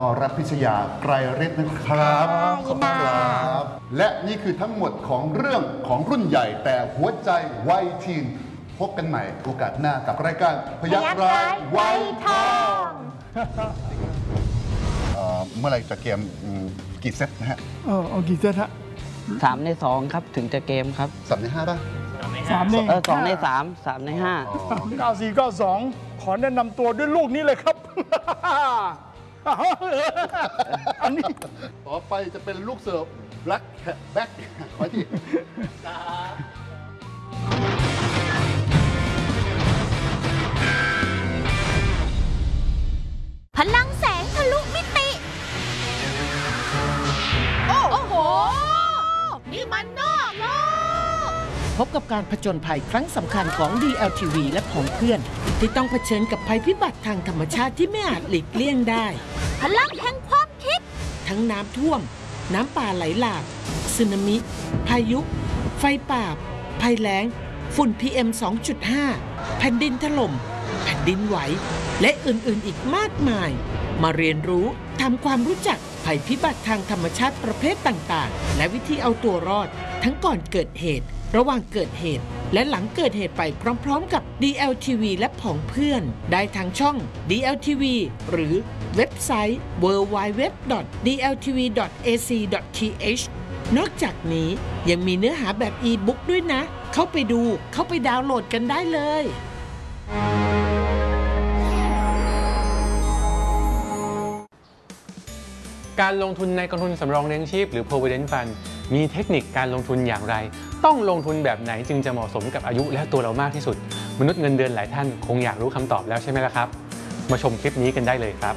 รับพิชยาไกรฤทธิ์นะครับขอบคุณครับและนี่คือทั้งหมดของเรื่องของรุ่นใหญ่แต่หัวใจวัยทีนพบกันใหม่โอกาสหน้ากับรายการพยัคฆ์ร้ายวัยทองเมื่อไหร่จะเกมกี่เซตนะฮะเอากี่เซตฮะ 3 ใน 2ครับถึงจะเกมครับ 3 ใน 5ป่ะ 2 ใน 2 ใน 3 3 ใน 5 94 92ขอแนะนำตัวด้วยลูกนี้เลยครับอันนี้ต่อไปจะเป็นลูกเสิร์ฟแบล็คแบ็คขอทีพลังแสงทะลุมิติโอ้โหนี่มันนอกโลกพบกับการผจญภัยครั้งสำคัญของ DLTV และผองเพื่อนที่ต้องเผชิญกับภัยพิบัติทางธรรมชาติที่ไม่อาจหลีกเลี่ยงได้พลังแห่งความคิดทั้งน้ำท่วมน้ำป่าไหลหลากสึนามิพายุไฟป่าภัยแล้งฝุ่น PM 2.5 แผ่นดินถล่มแผ่นดินไหวและอื่นๆอีกมากมายมาเรียนรู้ทำความรู้จักภัยพิบัติทางธรรมชาติประเภทต่างๆและวิธีเอาตัวรอดทั้งก่อนเกิดเหตุระหว่างเกิดเหตุและหลังเกิดเหตุไปพร้อมๆกับ DLTV และผองเพื่อนได้ทางช่อง DLTV หรือเว็บไซต์ www.dltv.ac.th นอกจากนี้ยังมีเนื้อหาแบบอีบุ๊กด้วยนะเข้าไปดูเข้าไปดาวน์โหลดกันได้เลยการลงทุนในกองทุนสำรองเลี้ยงชีพหรือ Provident Fund มีเทคนิคการลงทุนอย่างไรต้องลงทุนแบบไหนจึงจะเหมาะสมกับอายุและตัวเรามากที่สุดมนุษย์เงินเดือนหลายท่านคงอยากรู้คำตอบแล้วใช่ไหมล่ะครับมาชมคลิปนี้กันได้เลยครับ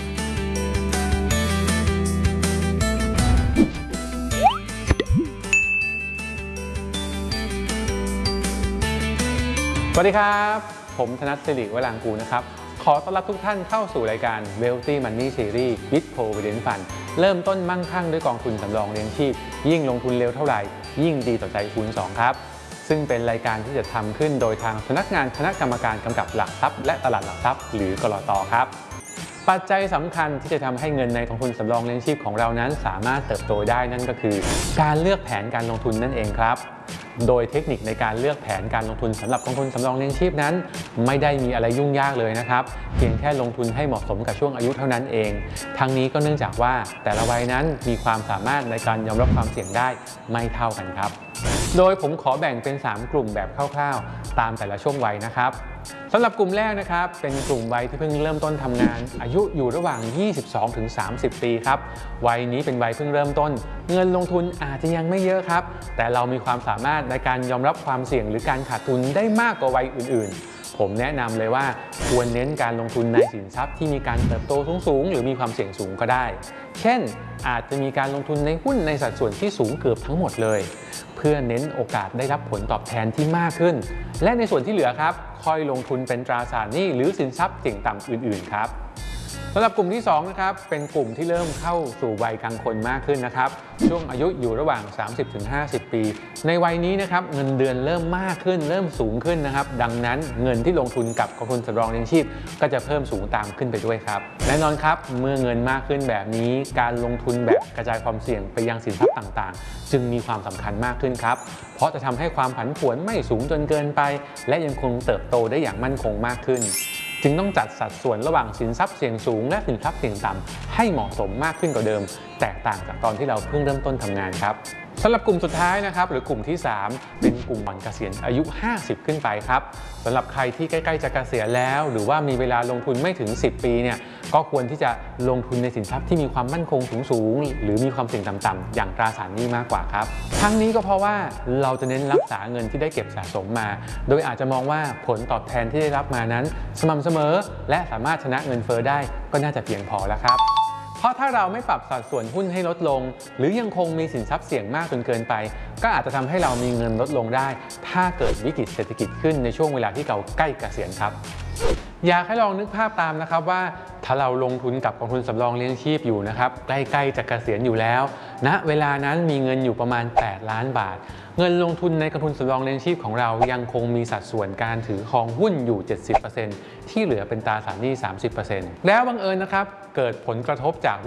สวัสดีครับผมธนัท สิริวรางกูลนะครับขอต้อนรับทุกท่านเข้าสู่รายการ Wealthy Money Series with Provident Fund เริ่มต้นมั่งคั่งด้วยกองทุนสำรองเลี้ยงชีพยิ่งลงทุนเร็วเท่าไหร่ยิ่งดีต่อใจคูณ 2 ครับซึ่งเป็นรายการที่จะทำขึ้นโดยทางสำนักงานคณะกรรมการกำกับหลักทรัพย์และตลาดหลักทรัพย์หรือกลต.ครับปัจจัยสำคัญที่จะทำให้เงินในกองทุนสำรองเลี้ยงชีพของเรานั้นสามารถเติบโตได้นั่นก็คือการเลือกแผนการลงทุนนั่นเองครับโดยเทคนิคในการเลือกแผนการลงทุนสำหรับกองทุนสำรองเลี้ยงชีพนั้นไม่ได้มีอะไรยุ่งยากเลยนะครับเพียงแค่ลงทุนให้เหมาะสมกับช่วงอายุเท่านั้นเองทั้งนี้ก็เนื่องจากว่าแต่ละวัยนั้นมีความสามารถในการยอมรับความเสี่ยงได้ไม่เท่ากันครับโดยผมขอแบ่งเป็น3กลุ่มแบบคร่าวๆตามแต่ละช่วงวัยนะครับสำหรับกลุ่มแรกนะครับเป็นกลุ่มวัยที่เพิ่งเริ่มต้นทำงานอายุอยู่ระหว่าง 22-30 ปีครับวัยนี้เป็นวัยเพิ่งเริ่มต้นเงินลงทุนอาจจะยังไม่เยอะครับแต่เรามีความสามารถในการยอมรับความเสี่ยงหรือการขาดทุนได้มากกว่าวัยอื่นๆผมแนะนำเลยว่าควรเน้นการลงทุนในสินทรัพย์ที่มีการเติบโตสูงๆหรือมีความเสี่ยงสูงก็ได้เช่นอาจจะมีการลงทุนในหุ้นในสัดส่วนที่สูงเกือบทั้งหมดเลยเพื่อเน้นโอกาสได้รับผลตอบแทนที่มากขึ้นและในส่วนที่เหลือครับค่อยลงทุนเป็นตราสารหนี้หรือสินทรัพย์เสี่ยงต่ำอื่นๆครับสำหรับกลุ่มที่2นะครับเป็นกลุ่มที่เริ่มเข้าสู่วัยกลางคนมากขึ้นนะครับช่วงอายุอยู่ระหว่าง 30-50 ปีในวัยนี้นะครับเงินเดือนเริ่มมากขึ้นเริ่มสูงขึ้นนะครับดังนั้นเงินที่ลงทุนกับกองทุนสำรองเลี้ยงชีพก็จะเพิ่มสูงตามขึ้นไปด้วยครับแน่นอนครับเมื่อเงินมากขึ้นแบบนี้การลงทุนแบบกระจายความเสี่ยงไปยังสินทรัพย์ต่างๆจึงมีความสำคัญมากขึ้นครับเพราะจะทำให้ความผันผวนไม่สูงจนเกินไปและยังคงเติบโตได้อย่างมั่นคงมากขึ้นจึงต้องจัดสัดส่วนระหว่างสินทรัพย์เสี่ยงสูงและสินทรัพย์เสี่ยงต่ำให้เหมาะสมมากขึ้นกว่าเดิมแตกต่างจากตอนที่เราเพิ่งเริ่มต้นทำงานครับสำหรับกลุ่มสุดท้ายนะครับหรือกลุ่มที่3เป็นกลุ่มก่อนเกษียณอายุ 50 ขึ้นไปครับสำหรับใครที่ใกล้ๆจะเกษียณแล้วหรือว่ามีเวลาลงทุนไม่ถึง10 ปีเนี่ยก็ควรที่จะลงทุนในสินทรัพย์ที่มีความมั่นคงสูงหรือมีความเสี่ยงต่ำๆอย่างตราสารหนี้มากกว่าครับทั้งนี้ก็เพราะว่าเราจะเน้นรักษาเงินที่ได้เก็บสะสมมาโดยอาจจะมองว่าผลตอบแทนที่ได้รับมานั้นสม่ำเสมอและสามารถชนะเงินเฟ้อได้ก็น่าจะเพียงพอแล้วครับเพราะถ้าเราไม่ปรับสัดส่วนหุ้นให้ลดลงหรือยังคงมีสินทรัพย์เสี่ยงมากจนเกินไปก็อาจจะทำให้เรามีเงินลดลงได้ถ้าเกิดวิกฤตเศรษฐกิจขึ้นในช่วงเวลาที่เราใกล้เกษียณครับอยากให้ลองนึกภาพตามนะครับว่าถ้าเราลงทุนกับกองทุนสำรองเลี้ยงชีพอยู่นะครับใกล้ๆจะเกษียณอยู่แล้วณเวลานั้นมีเงินอยู่ประมาณ8 ล้านบาทเงินลงทุนในกองทุนสำรองเลี้ยงชีพของเรายังคงมีสัดส่วนการถือครองหุ้นอยู่ 70% ที่เหลือเป็นตราสารหนี้ 30% แล้วบังเอิญนะครับเกิดผลกระทบจาก